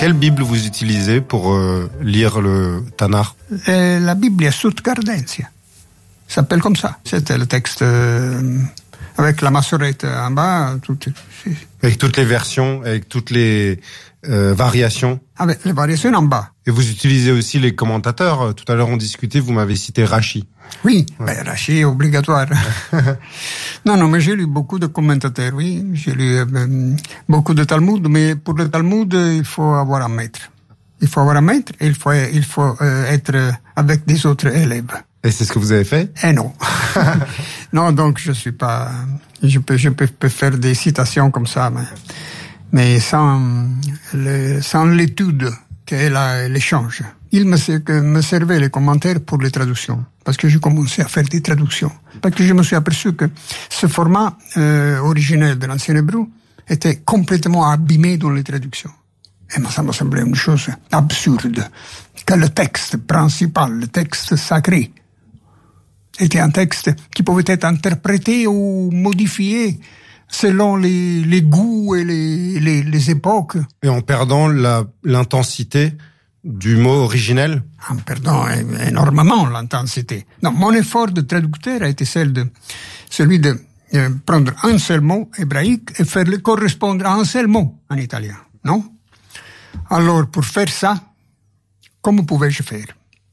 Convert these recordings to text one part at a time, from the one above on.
Quelle Bible vous utilisez pour lire le Tanakh? La Bible est Stuttgartensia. Ça s'appelle comme ça. C'était le texte avec la massorette en bas. Avec toutes les versions, avec toutes les variations. Avec les variations en bas. Et vous utilisez aussi les commentateurs. Tout à l'heure, on discutait, vous m'avez cité Rashi. Oui, ouais. Rashi est obligatoire. Non, mais j'ai lu beaucoup de commentateurs, oui. J'ai lu beaucoup de Talmud, mais pour le Talmud, il faut avoir un maître. Il faut avoir un maître et il faut être avec des autres élèves. Et c'est ce que vous avez fait? Non. Non, donc je suis pas... Je peux faire des citations comme ça, mais sans l'étude qu'est l'échange. Il me servait les commentaires pour les traductions, parce que j'ai commencé à faire des traductions. Parce que je me suis aperçu que ce format originel de l'ancien hébreu était complètement abîmé dans les traductions. Et ça me semblait une chose absurde, que le texte principal, le texte sacré, était un texte qui pouvait être interprété ou modifié selon les goûts et les époques. Et en perdant l'intensité du mot originel? En perdant énormément l'intensité. Non, mon effort de traducteur a été celui de prendre un seul mot hébraïque et faire le correspondre à un seul mot en italien, non? Alors, pour faire ça, comment pouvais-je faire?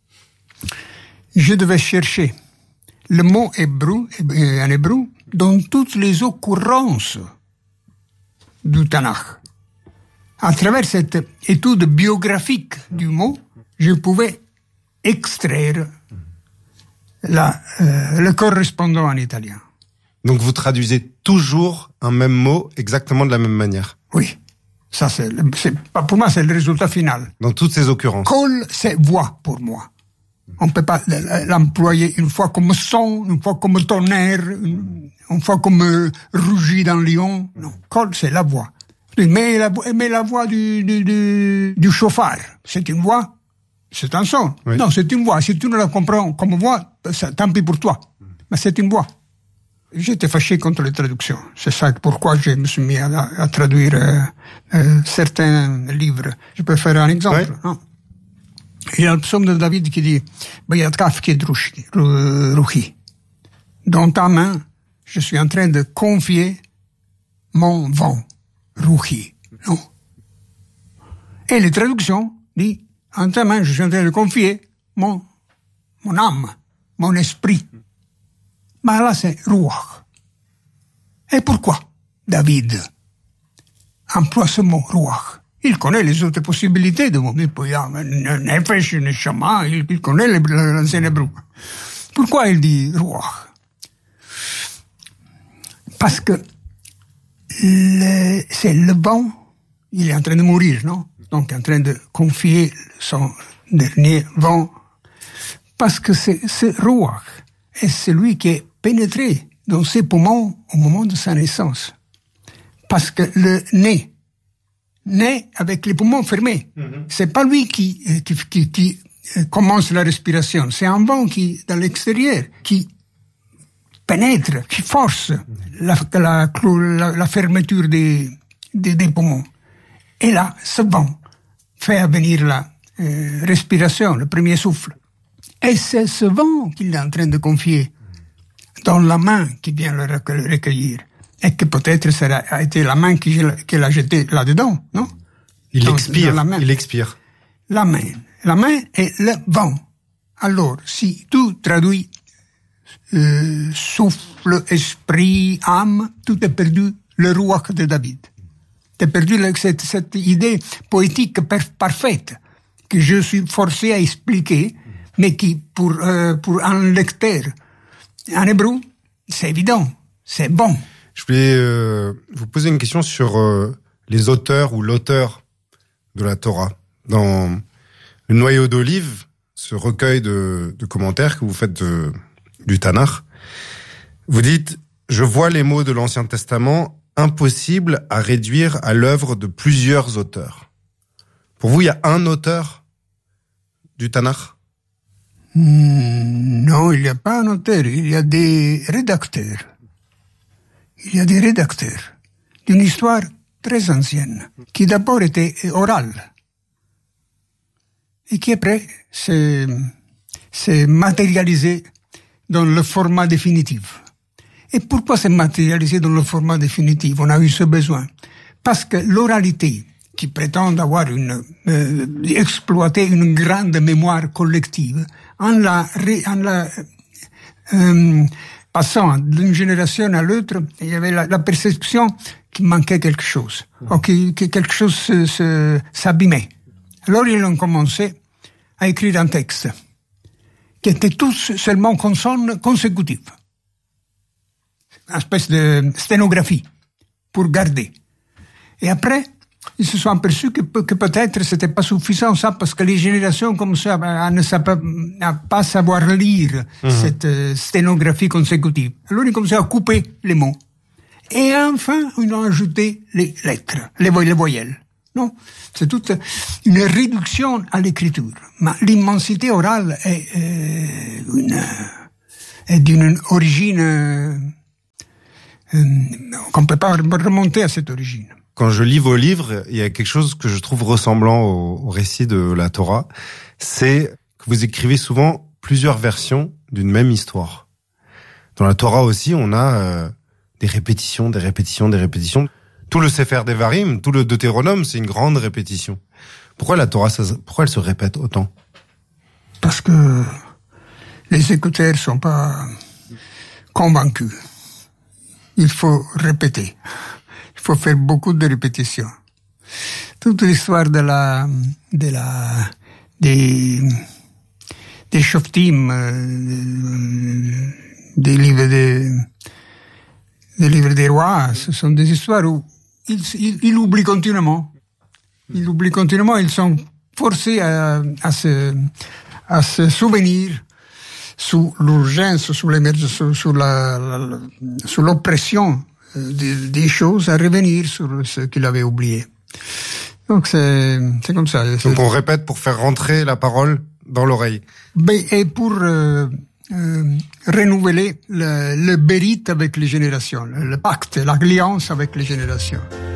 Je devais chercher le mot en hébreu dans toutes les occurrences du Tanakh. À travers cette étude biographique du mot, je pouvais extraire le correspondant en italien. Donc vous traduisez toujours un même mot exactement de la même manière? Oui. Ça, pour moi, c'est le résultat final. Dans toutes ces occurrences? Kol, c'est voix pour moi. On ne peut pas l'employer une fois comme son, une fois comme tonnerre, une fois comme rugit dans lion. Non, Kol, c'est la voix. Mais la voix du chauffard, c'est une voix, c'est un son. Oui. Non, c'est une voix. Si tu ne la comprends comme voix, tant pis pour toi. Mais c'est une voix. J'étais fâché contre les traductions. C'est ça pourquoi je me suis mis à traduire certains livres. Je peux faire un exemple. Oui. Non? Il y a le psaume de David qui dit « Bayadkaf qui ruchi ». Dans ta main, je suis en train de confier mon vent, ruchi. Non? Et les traductions disent « En ta main, je suis en train de confier mon âme, mon esprit ». Mais là, c'est ruach. Et pourquoi David emploie ce mot ruach? Il connaît les autres possibilités de mots. Il peut y avoir nefesh, neshama, il connaît l'ancien hébreu. Pourquoi il dit ruach? Parce que c'est le vent, il est en train de mourir, non? Donc, en train de confier son dernier vent. Parce que ce ruach est celui qui est pénétré dans ses poumons au moment de sa naissance. Parce que le nez avec les poumons fermés. Mm-hmm. C'est pas lui qui commence la respiration. C'est un vent dans l'extérieur, qui pénètre, qui force la fermeture des poumons. Et là, ce vent fait venir la respiration, le premier souffle. Et c'est ce vent qu'il est en train de confier dans la main qui vient le recueillir. Et que peut-être ça a été la main qui l'a jeté là-dedans, non? Il expire. La main est le vent. Alors, si tu traduis souffle, esprit, âme, tout est perdu, le ruach de David. Tu as perdu cette idée poétique parfaite que je suis forcé à expliquer, mais qui, pour un lecteur en hébreu, c'est évident, c'est bon. Je voulais vous poser une question sur les auteurs ou l'auteur de la Torah. Dans le Noyau d'Olive, ce recueil de commentaires que vous faites du Tanakh, vous dites « Je vois les mots de l'Ancien Testament impossibles à réduire à l'œuvre de plusieurs auteurs ». Pour vous, il y a un auteur du Tanakh? Non, il n'y a pas un auteur, il y a des rédacteurs. Il y a des rédacteurs d'une histoire très ancienne, qui d'abord était orale. et qui après s'est matérialisé dans le format définitif. Et pourquoi c'est matérialisé dans le format définitif? On a eu ce besoin. Parce que l'oralité, qui prétend avoir exploité une grande mémoire collective, en passant d'une génération à l'autre, il y avait la perception qu'il manquait quelque chose, ou que quelque chose s'abîmait. Alors ils ont commencé à écrire un texte qui était tous seulement consonnes consécutives. Une espèce de sténographie pour garder. Et après, ils se sont aperçus que peut-être c'était pas suffisant ça, parce que les générations comme ça à pas savoir lire cette sténographie consécutive. Alors ils ont commencé à couper les mots. Et enfin, ils ont ajouté les lettres, les voyelles. Non, c'est toute une réduction à l'écriture. Mais l'immensité orale est d'une origine qu'on peut pas remonter à cette origine. Quand je lis vos livres, il y a quelque chose que je trouve ressemblant au récit de la Torah, c'est que vous écrivez souvent plusieurs versions d'une même histoire. Dans la Torah aussi, on a des répétitions. Tout le Sefer Devarim, tout le Deutéronome, c'est une grande répétition. Pourquoi la Torah, pourquoi elle se répète autant? Parce que les écouteurs sont pas convaincus. Il faut répéter. Il faut faire beaucoup de répétitions. Toute l'histoire des Shoftim, des livres des rois, ce sont des histoires où ils oublient continuellement. Ils sont forcés à se souvenir sous l'urgence, sous l'émergence, sous l'oppression des choses, à revenir sur ce qu'il avait oublié. Donc c'est comme ça. Donc on répète pour faire rentrer la parole dans l'oreille. Et pour renouveler le bérit avec les générations, le pacte, l'alliance avec les générations.